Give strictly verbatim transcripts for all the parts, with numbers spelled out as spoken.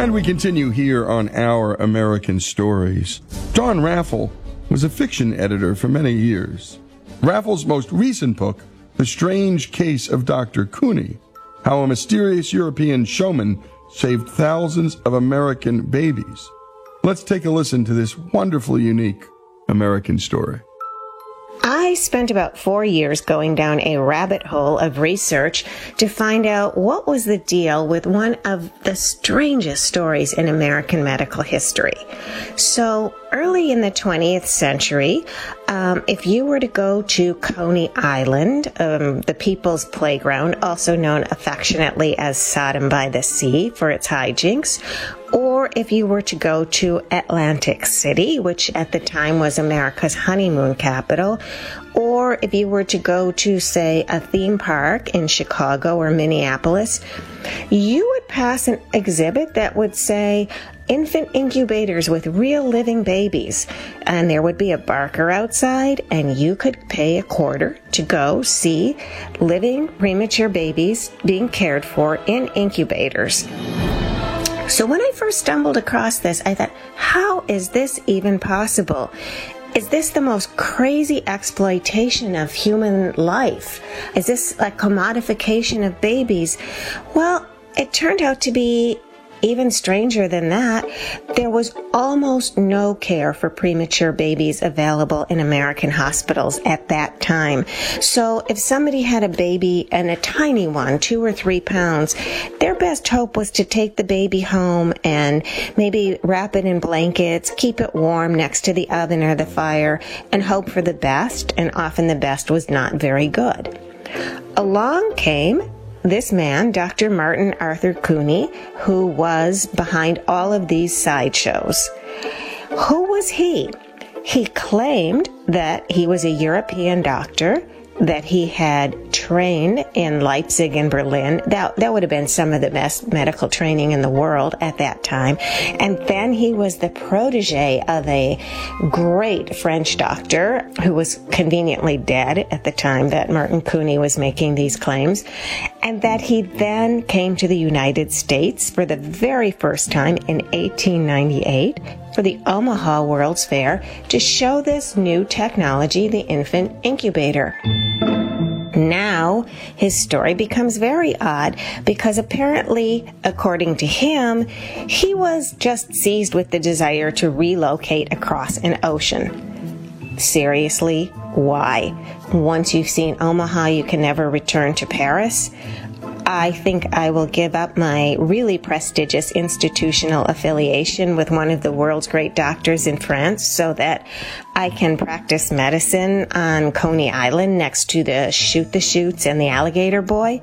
And we continue here on Our American Stories. Don Raffel was a fiction editor for many years. Raffel's most recent book, The Strange Case of Doctor Cooney, How a Mysterious European Showman Saved Thousands of American Babies. Let's take a listen to this wonderfully unique American story. I spent about four years going down a rabbit hole of research to find out what was the deal with one of the strangest stories in American medical history. So early in the twentieth century, um, if you were to go to Coney Island, um, the People's Playground, also known affectionately as Sodom by the Sea for its hijinks, or if you were to go to Atlantic City, which at the time was America's honeymoon capital, or if you were to go to, say, a theme park in Chicago or Minneapolis, you would pass an exhibit that would say, infant incubators with real living babies. And there would be a barker outside, and you could pay a quarter to go see living premature babies being cared for in incubators. So when I first stumbled across this, I thought, how is this even possible? Is this the most crazy exploitation of human life? Is this a commodification of babies? Well, it turned out to be even stranger than that. There was almost no care for premature babies available in American hospitals at that time. So if somebody had a baby, and a tiny one, two or three pounds, their best hope was to take the baby home and maybe wrap it in blankets, keep it warm next to the oven or the fire, and hope for the best, and often the best was not very good. Along came this man, Doctor Martin Arthur Cooney, who was behind all of these sideshows. Who was he? He claimed that he was a European doctor, that he had trained in Leipzig and Berlin. That, that would have been some of the best medical training in the world at that time. And then he was the protege of a great French doctor who was conveniently dead at the time that Martin Cooney was making these claims. And that he then came to the United States for the very first time in eighteen ninety-eight for the Omaha World's Fair to show this new technology, the infant incubator. Now, his story becomes very odd because apparently, according to him, he was just seized with the desire to relocate across an ocean. Seriously, why? Once you've seen Omaha, you can never return to Paris? I think I will give up my really prestigious institutional affiliation with one of the world's great doctors in France so that I can practice medicine on Coney Island next to the Shoot the Chutes and the Alligator Boy.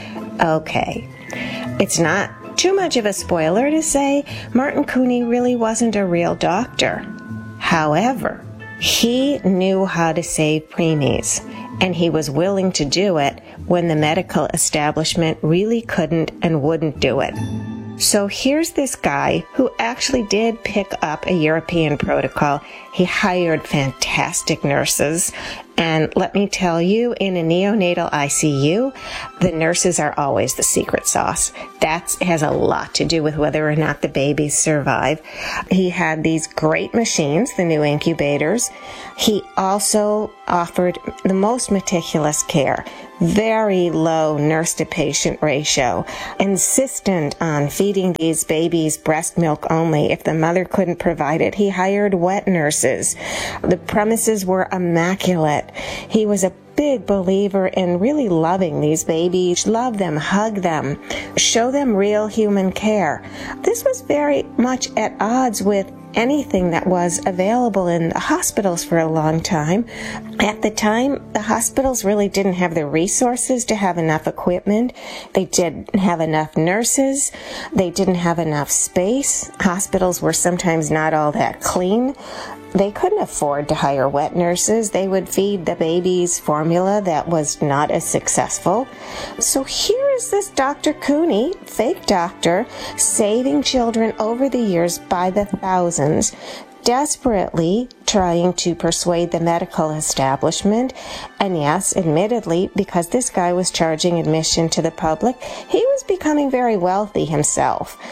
Okay, it's not too much of a spoiler to say Martin Cooney really wasn't a real doctor. However, he knew how to save preemies, and he was willing to do it when the medical establishment really couldn't and wouldn't do it. So here's this guy who actually did pick up a European protocol. He hired fantastic nurses. And let me tell you, in a neonatal I C U, the nurses are always the secret sauce. That has a lot to do with whether or not the babies survive. He had these great machines, the new incubators. He also offered the most meticulous care, very low nurse-to-patient ratio, insistent on feeding these babies breast milk only. If the mother couldn't provide it, he hired wet nurses. The premises were immaculate. He was a big believer in really loving these babies, love them, hug them, show them real human care. This was very much at odds with anything that was available in the hospitals for a long time. At the time, the hospitals really didn't have the resources to have enough equipment. They didn't have enough nurses. They didn't have enough space. Hospitals were sometimes not all that clean. They couldn't afford to hire wet nurses. They would feed the babies formula that was not as successful. So here is this Doctor Cooney, fake doctor, saving children over the years by the thousands, desperately trying to persuade the medical establishment. And yes, admittedly, because this guy was charging admission to the public, he was becoming very wealthy himself. I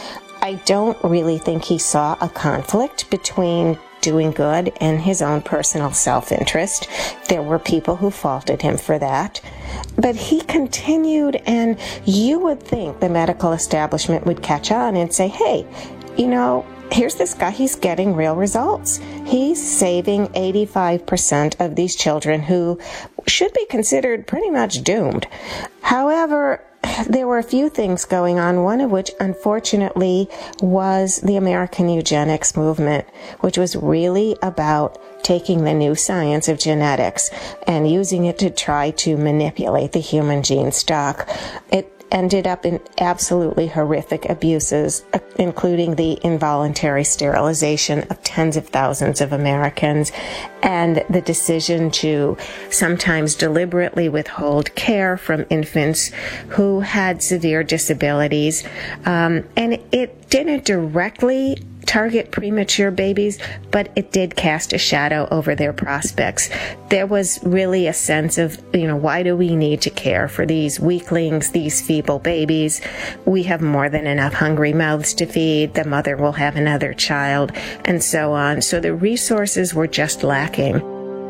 I don't really think he saw a conflict between doing good and his own personal self-interest. There were people who faulted him for that. But he continued, and you would think the medical establishment would catch on and say, hey, you know, here's this guy, he's getting real results. He's saving eighty-five percent of these children who should be considered pretty much doomed. However, there were a few things going on, one of which, unfortunately, was the American eugenics movement, which was really about taking the new science of genetics and using it to try to manipulate the human gene stock. It ended up in absolutely horrific abuses, including the involuntary sterilization of tens of thousands of Americans and the decision to sometimes deliberately withhold care from infants who had severe disabilities. Um, and it didn't directly target premature babies, but it did cast a shadow over their prospects. There was really a sense of, you know, why do we need to care for these weaklings, these feeble babies? We have more than enough hungry mouths to feed. The mother will have another child, and so on. So the resources were just lacking.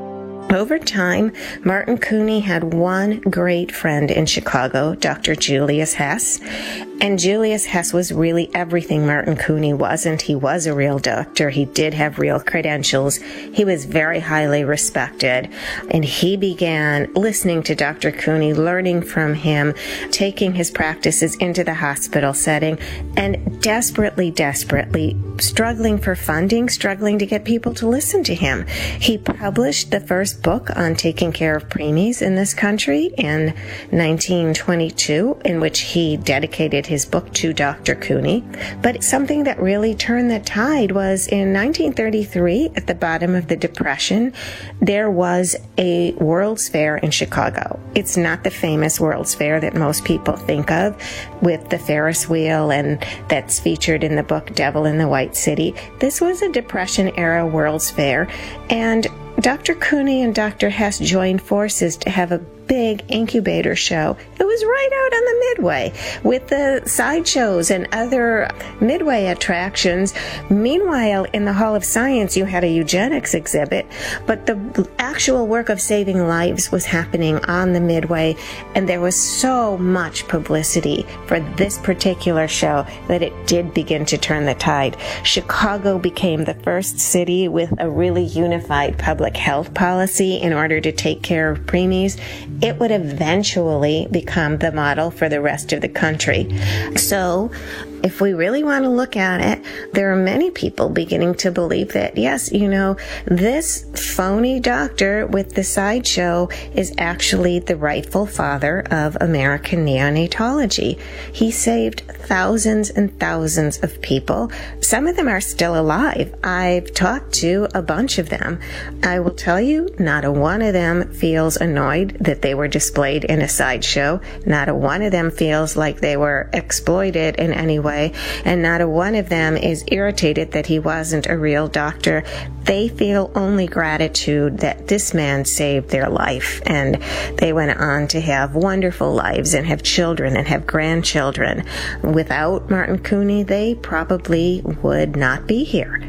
Over time, Martin Couney had one great friend in Chicago, Doctor Julius Hess. And Julius Hess was really everything Martin Couney wasn't. He was a real doctor. He did have real credentials. He was very highly respected. And he began listening to Doctor Couney, learning from him, taking his practices into the hospital setting, and desperately, desperately struggling for funding, struggling to get people to listen to him. He published the first book on taking care of preemies in this country in nineteen twenty-two, in which he dedicated his book to Doctor Couney. But something that really turned the tide was in nineteen thirty-three, at the bottom of the Depression, there was a World's Fair in Chicago. It's not the famous World's Fair that most people think of, with the Ferris wheel and that's featured in the book Devil in the White City. This was a Depression-era World's Fair, and Doctor Couney and Doctor Hess joined forces to have a big incubator show. It was right out on the Midway with the sideshows and other Midway attractions. Meanwhile, in the Hall of Science, you had a eugenics exhibit, but the actual work of saving lives was happening on the Midway, and there was so much publicity for this particular show that it did begin to turn the tide. Chicago became the first city with a really unified public health policy in order to take care of preemies. It would eventually become the model for the rest of the country. So, if we really want to look at it, there are many people beginning to believe that, yes, you know, this phony doctor with the sideshow is actually the rightful father of American neonatology. He saved thousands and thousands of people. Some of them are still alive. I've talked to a bunch of them. I will tell you, not a one of them feels annoyed that they were displayed in a sideshow. Not a one of them feels like they were exploited in any way. And not a one of them is irritated that he wasn't a real doctor. They feel only gratitude that this man saved their life, and they went on to have wonderful lives and have children and have grandchildren. Without Martin Couney, they probably would not be here.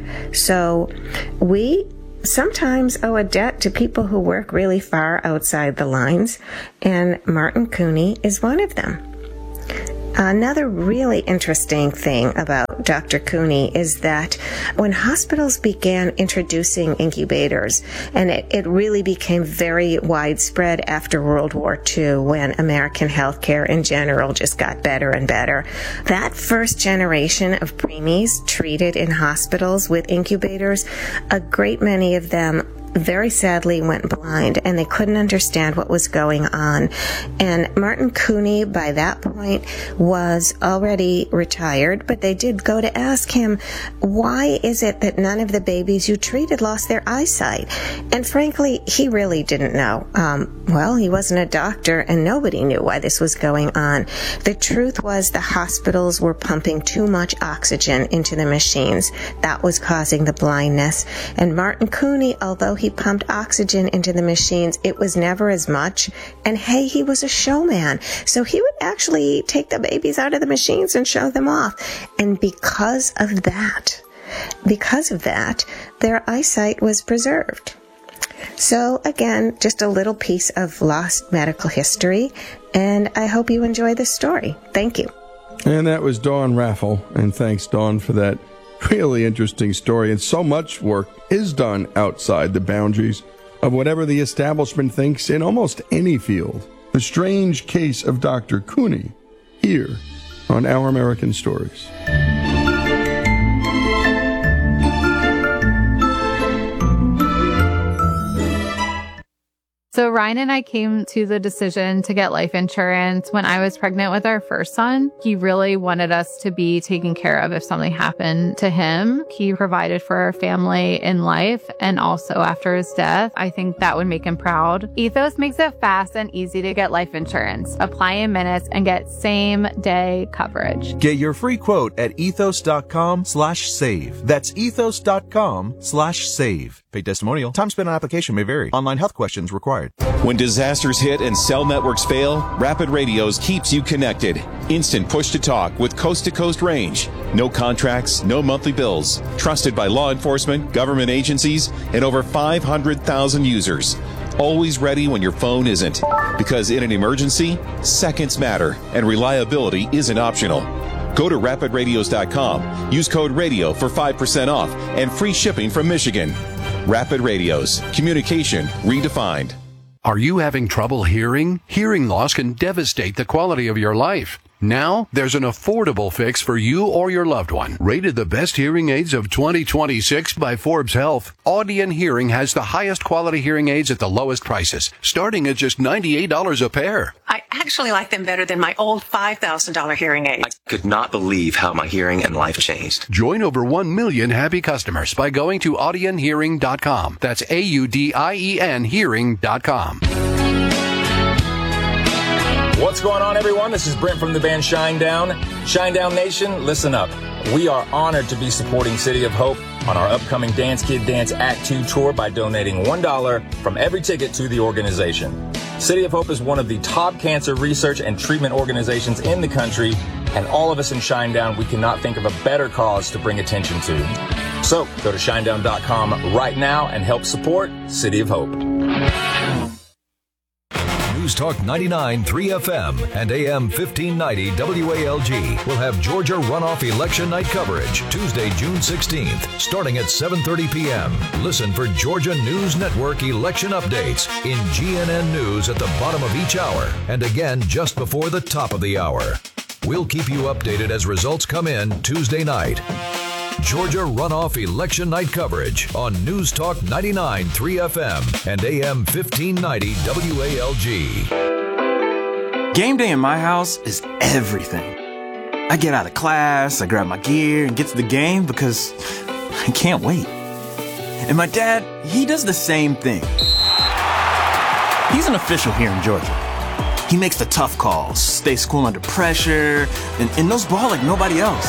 So we sometimes owe a debt to people who work really far outside the lines, and Martin Couney is one of them. Another really interesting thing about Doctor Couney is that when hospitals began introducing incubators, and it, it really became very widespread after World War Two, when American healthcare in general just got better and better, that first generation of preemies treated in hospitals with incubators, a great many of them very sadly went blind, and they couldn't understand what was going on. And Martin Couney, by that point, was already retired, but they did go to ask him, why is it that none of the babies you treated lost their eyesight? And frankly, he really didn't know. Um, well, he wasn't a doctor, and nobody knew why this was going on. The truth was the hospitals were pumping too much oxygen into the machines. That was causing the blindness. And Martin Couney, although he pumped oxygen into the machines, it was never as much. And hey, he was a showman. So he would actually take the babies out of the machines and show them off. And because of that, because of that, their eyesight was preserved. So again, just a little piece of lost medical history. And I hope you enjoy this story. Thank you. And that was Dawn Raffel. And thanks, Dawn, for that really interesting story. And so much work is done outside the boundaries of whatever the establishment thinks in almost any field. The Strange Case of Doctor Cooney, here on Our American Stories. So Ryan and I came to the decision to get life insurance when I was pregnant with our first son. He really wanted us to be taken care of if something happened to him. He provided for our family in life and also after his death. I think that would make him proud. Ethos makes it fast and easy to get life insurance. Apply in minutes and get same day coverage. Get your free quote at ethos.com slash save. That's ethos.com slash save. Paid testimonial. Time spent on application may vary. Online health questions required. When disasters hit and cell networks fail, Rapid Radios keeps you connected. Instant push-to-talk with coast-to-coast range. No contracts, no monthly bills. Trusted by law enforcement, government agencies, and over five hundred thousand users. Always ready when your phone isn't. Because in an emergency, seconds matter, and reliability isn't optional. Go to rapid radios dot com. Use code RADIO for five percent off and free shipping from Michigan. Rapid Radios. Communication redefined. Are you having trouble hearing? Hearing loss can devastate the quality of your life. Now, there's an affordable fix for you or your loved one. Rated the best hearing aids of twenty twenty-six by Forbes Health, Audion Hearing has the highest quality hearing aids at the lowest prices, starting at just ninety-eight dollars a pair. I actually like them better than my old five thousand dollars hearing aids. I could not believe how my hearing and life changed. Join over one million happy customers by going to audion hearing dot com. That's A U D I E N hearing dot com. What's going on, everyone? This is Brent from the band Shinedown. Shinedown Nation, listen up. We are honored to be supporting City of Hope on our upcoming Dance Kid Dance Act two tour by donating one dollar from every ticket to the organization. City of Hope is one of the top cancer research and treatment organizations in the country, and all of us in Shinedown, we cannot think of a better cause to bring attention to. So go to shinedown dot com right now and help support City of Hope. News Talk ninety-nine point three F M and A M fifteen ninety W A L G will have Georgia runoff election night coverage Tuesday, June sixteenth, starting at seven thirty p.m. Listen for Georgia News Network election updates in G N N News at the bottom of each hour and again just before the top of the hour. We'll keep you updated as results come in Tuesday night. Georgia runoff election night coverage on News Talk ninety-nine point three F M and A M fifteen ninety W A L G. Game day in my house is everything. I get out of class, I grab my gear and get to the game because I can't wait. And my dad, he does the same thing. He's an official here in Georgia. He makes the tough calls, stays cool under pressure, and, and knows ball like nobody else.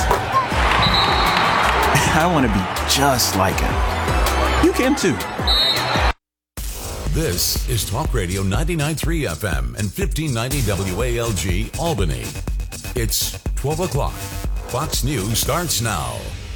I want to be just like him. You can too. This is Talk Radio ninety-nine point three F M and fifteen ninety W A L G Albany. It's twelve o'clock. Fox News starts now.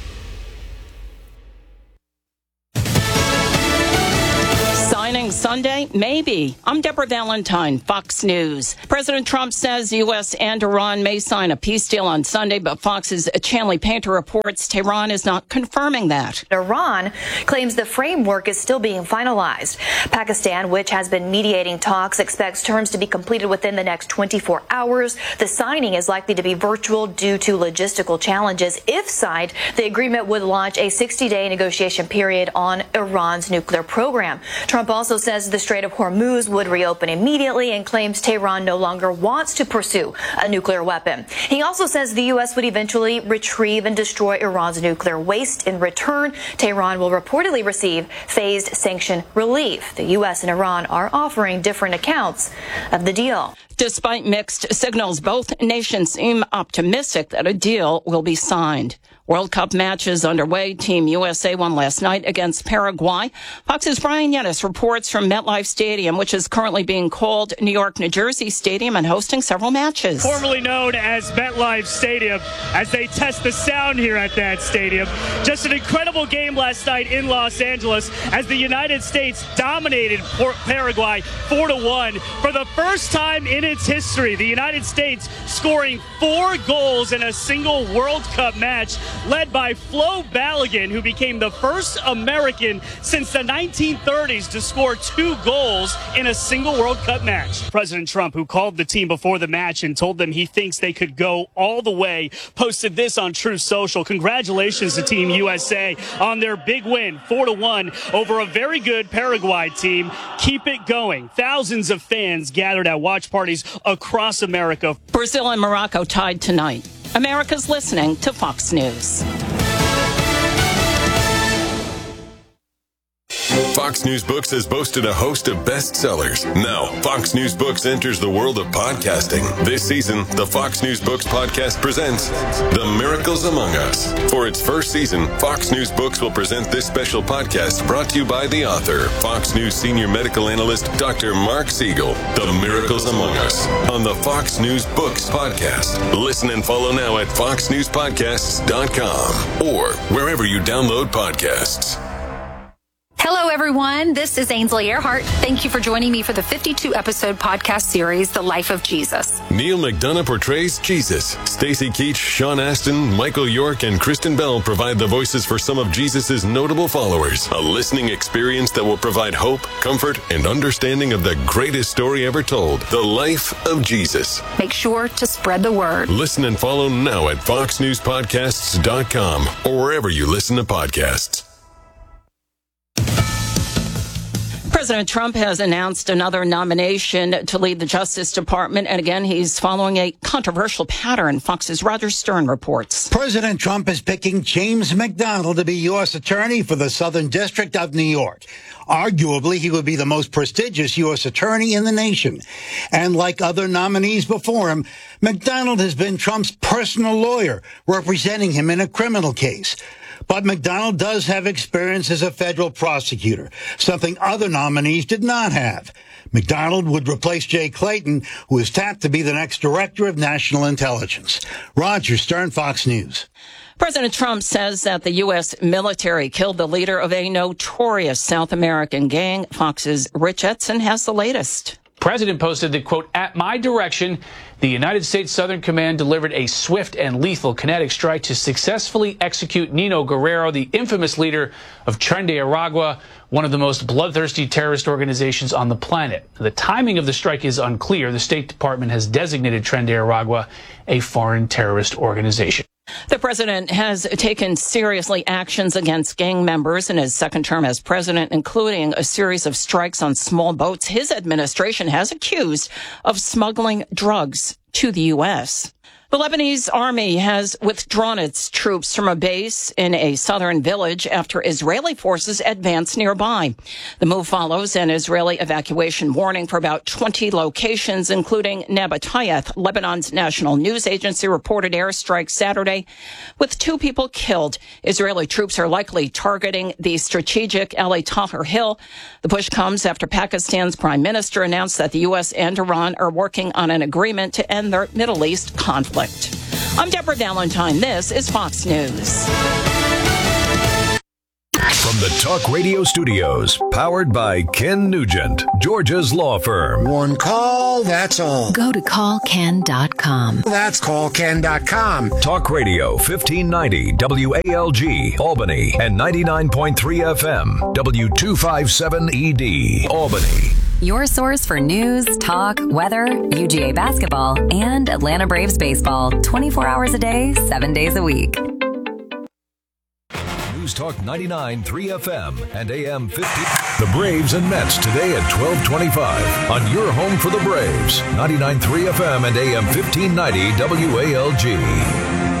Signing Sunday? Maybe. I'm Deborah Valentine, Fox News. President Trump says U S and Iran may sign a peace deal on Sunday, but Fox's Chanley Painter reports Tehran is not confirming that. Iran claims the framework is still being finalized. Pakistan, which has been mediating talks, expects terms to be completed within the next twenty-four hours. The signing is likely to be virtual due to logistical challenges. If signed, the agreement would launch a sixty-day negotiation period on Iran's nuclear program. Trump also says the Strait of Hormuz would reopen immediately and claims Tehran no longer wants to pursue a nuclear weapon. He also says the U S would eventually retrieve and destroy Iran's nuclear waste. In return, Tehran will reportedly receive phased sanction relief. The U S and Iran are offering different accounts of the deal. Despite mixed signals, both nations seem optimistic that a deal will be signed. World Cup matches underway. Team U S A won last night against Paraguay. Fox's Brian Yennis reports from MetLife Stadium, which is currently being called New York, New Jersey Stadium and hosting several matches. Formerly known as MetLife Stadium, as they test the sound here at that stadium. Just an incredible game last night in Los Angeles as the United States dominated Paraguay four to one. For the first time in its history, the United States scoring four goals in a single World Cup match, led by Flo Balogun, who became the first American since the nineteen thirties to score two goals in a single World Cup match. President Trump, who called the team before the match and told them he thinks they could go all the way, posted this on Truth Social. Congratulations to Team U S A on their big win, four to one, over a very good Paraguay team. Keep it going. Thousands of fans gathered at watch parties across America. Brazil and Morocco tied tonight. America's listening to Fox News. Fox News Books has boasted a host of bestsellers. Now, Fox News Books enters the world of podcasting. This season, the Fox News Books podcast presents The Miracles Among Us. For its first season, Fox News Books will present this special podcast brought to you by the author, Fox News senior medical analyst, Doctor Mark Siegel. The Miracles Among Us on the Fox News Books podcast. Listen and follow now at fox news podcasts dot com or wherever you download podcasts. Hello, everyone. This is Ainsley Earhart. Thank you for joining me for the fifty-two episode podcast series, The Life of Jesus. Neil McDonough portrays Jesus. Stacey Keach, Sean Astin, Michael York, and Kristen Bell provide the voices for some of Jesus' notable followers. A listening experience that will provide hope, comfort, and understanding of the greatest story ever told, The Life of Jesus. Make sure to spread the word. Listen and follow now at fox news podcasts dot com or wherever you listen to podcasts. President Trump has announced another nomination to lead the Justice Department. And again, he's following a controversial pattern. Fox's Roger Stern reports. President Trump is picking James McDonald to be U S Attorney for the Southern District of New York. Arguably, he would be the most prestigious U S attorney in the nation. And like other nominees before him, McDonald has been Trump's personal lawyer, representing him in a criminal case. But McDonald does have experience as a federal prosecutor, something other nominees did not have. McDonald would replace Jay Clayton, who is tapped to be the next director of national intelligence. Roger Stern, Fox News. President Trump says that the U S military killed the leader of a notorious South American gang. Fox's Rich Etzen has the latest. President posted that, quote, at my direction, the United States Southern Command delivered a swift and lethal kinetic strike to successfully execute Nino Guerrero, the infamous leader of Tren de Aragua, one of the most bloodthirsty terrorist organizations on the planet. The timing of the strike is unclear. The State Department has designated Tren de Aragua a foreign terrorist organization. The president has taken seriously actions against gang members in his second term as president, including a series of strikes on small boats his administration has accused of smuggling drugs to the U S. The Lebanese army has withdrawn its troops from a base in a southern village after Israeli forces advanced nearby. The move follows an Israeli evacuation warning for about twenty locations, including Nabatayeth. Lebanon's national news agency reported airstrikes Saturday with two people killed. Israeli troops are likely targeting the strategic Ali Tahrir Hill. The push comes after Pakistan's prime minister announced that the U S and Iran are working on an agreement to end their Middle East conflict. I'm Deborah Valentine. This is Fox News. From the Talk Radio Studios, powered by Ken Nugent, Georgia's law firm. One call, that's all. Go to call ken dot com. That's call ken dot com. Talk Radio fifteen ninety W A L G, Albany, and ninety-nine point three F M, W two fifty-seven E D, Albany. Your source for news, talk, weather, U G A basketball, and Atlanta Braves baseball. twenty-four hours a day, seven days a week. News Talk ninety-nine point three F M and A M fifty. The Braves and Mets today at twelve twenty-five on your home for the Braves. ninety-nine point three F M and A M fifteen ninety W A L G.